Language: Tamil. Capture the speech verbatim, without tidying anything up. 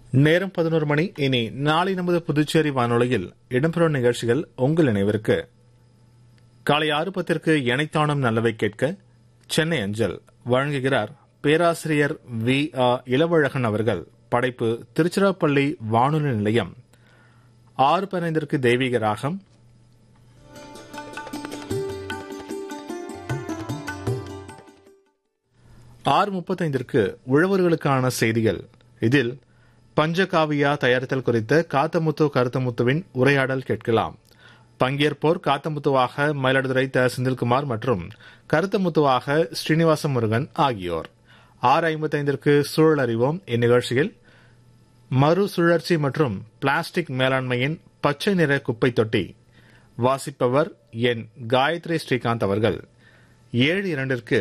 நேரம் பதினோரு மணி. இனி நாளை நமது புதுச்சேரி வானொலியில் இடம்பெறும் நிகழ்ச்சிகள் உங்கள் நினைவிற்கு. காலை ஆறு பத்திற்கு எனைத்தானும் நல்லவை கேட்க சென்னை அஞ்சல் வழங்குகிறார் பேராசிரியர் வி ஆ இளவழகன் அவர்கள். படைப்பு திருச்சிராப்பள்ளி வானொலி நிலையம். ஆறு பதினைந்திற்கு தெய்வீக ராகம். ஆறு முப்பத்தைந்திற்கு உழவர்களுக்கான செய்திகள். இதில் பஞ்சகாவியா தயாரித்தல் குறித்த காத்தமுத்து கருத்தமுத்துவின் உரையாடல் கேட்கலாம். பங்கேற்போர் காத்தமுத்துவாக மயிலாடுதுறை த செந்தில்குமார் மற்றும் கருத்தமுத்துவாக ஸ்ரீனிவாச முருகன் ஆகியோர். ஆறு ஐம்பத்தைந்திற்கு சூழல் அறிவோம். இந்நிகழ்ச்சியில் மறுசுழற்சி மற்றும் பிளாஸ்டிக் மேலாண்மையின் பச்சை நிற குப்பை தொட்டி. வாசிப்பவர் என் காயத்ரி ஸ்ரீகாந்த் அவர்கள். ஏழு இரண்டிற்கு